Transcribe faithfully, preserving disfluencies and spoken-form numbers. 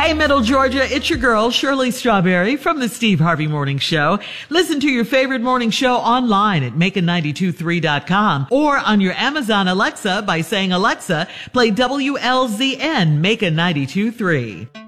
Hey, Middle Georgia, it's your girl, Shirley Strawberry from the Steve Harvey Morning Show. Listen to your favorite morning show online at Macon nine two three dot com or on your Amazon Alexa by saying, Alexa, play W L Z N Macon nine two three.